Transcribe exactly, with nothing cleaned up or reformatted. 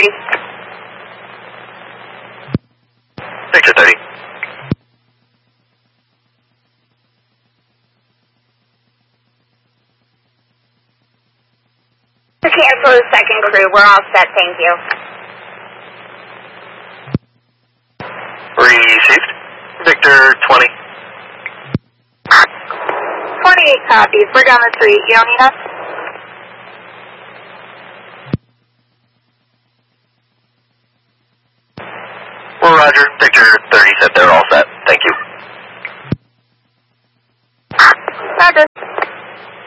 thirty. Victor thirty. Cancel the second crew. We're all set. Thank you. Received. Victor twenty. twenty-eight copies. We're down the street. You don't need us? Well, Roger. Victor thirty said they're all